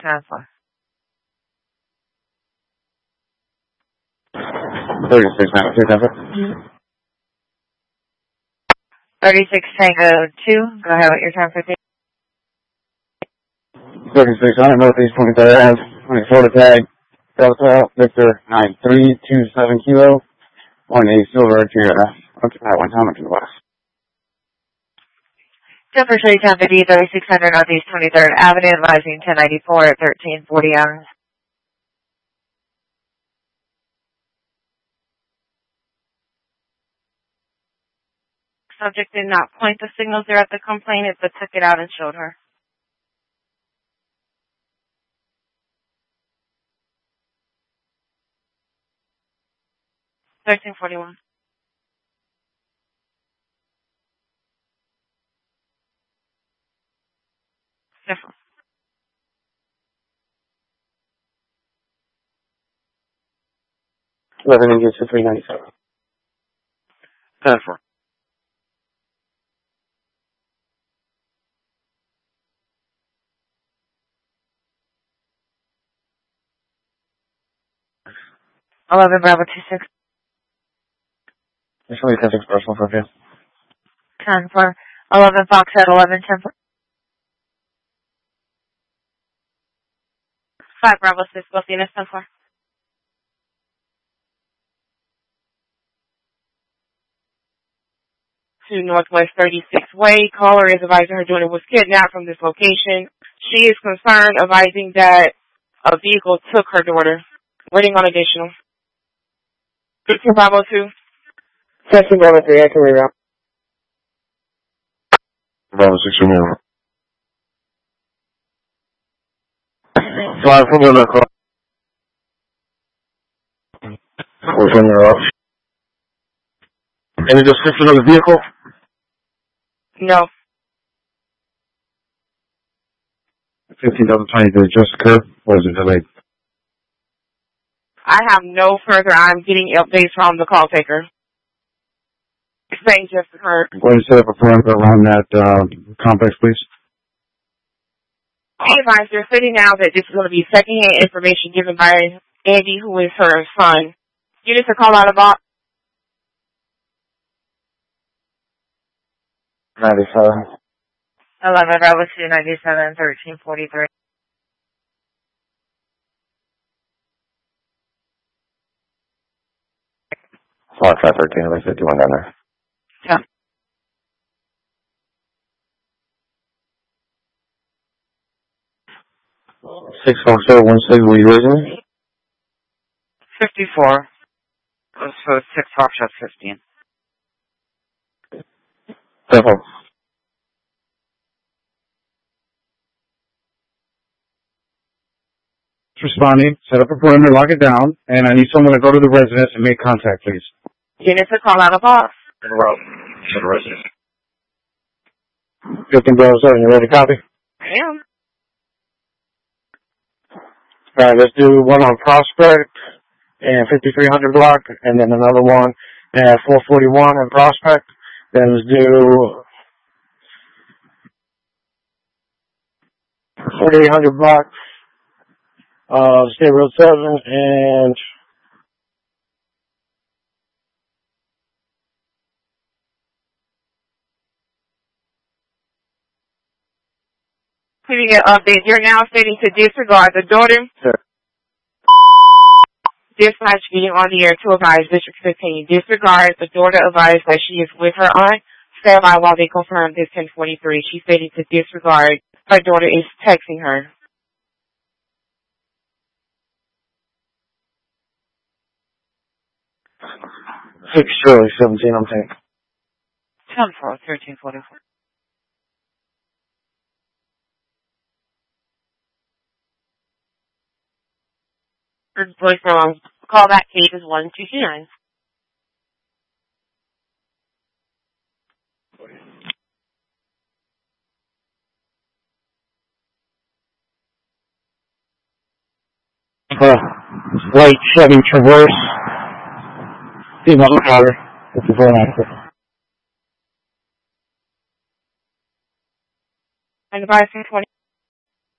10 4. 36 Tango 36 Tango 2. Go ahead with your time for 3600 Northeast 23rd Ave. Florida tag. Delta Victor 9327 Kilo. 18 Silver to your occupy 1 Thomas to the west. Temperature 1050, 3600 Northeast 23rd Avenue, advising 1094 at 1340 hours. Subject did not point the signals there at the complainant, but took it out and showed her. $13.41. Different. $11 to $397. 10 4. Bravo 26. Initially 10-6 personal for you. 10 4. 11 Fox at 11 10 4. 5 Bravo 6, both units 10 4. To Northwest 36th Way. Caller is advising her daughter was kidnapped from this location. She is concerned, advising that a vehicle took her daughter. Waiting on additional. 15 Bravo 2. 10 Bravo 3, I can reroute. Bravo 6, you move. 5 from the left. 4 from your off. Any description of the vehicle? No. 15,020, did it just occur, or is it delayed? I have no further. I'm getting updates from the call taker. Things just occurred. Go ahead and set up a perimeter around that complex, please. Be advised, they're stating now that this is going to be secondhand information given by Andy, who is her son. Units are called out of box. 97. 11 Bravo 2, 97, 1343. Slot 513, I 51 down there. Yeah. 64016, were you raising? 54. So 6 Foxtrot 15. Careful. Responding, set up a perimeter, lock it down, and I need someone to go to the residence and make contact, please. Units are called out of box. In a row. To the residence. 15 Bravo 7, you ready to copy? I am. Alright, let's do one on Prospect and 5300 block, and then another one at 441 on Prospect. Then let's do 4800 block, State Road 7, and Giving an update. You're now stating to disregard the daughter. Sir. Dispatch getting on the air to advise District 15. Disregard the daughter advised that she is with her aunt. Stand by while they confirm this 1043. She's stating to disregard. Her daughter is texting her. Shirley 17, I'm saying. 10-4, 1344. Voicemail callback case is 1229. White Chevy Traverse. Female powder. 5490. And the price is 20.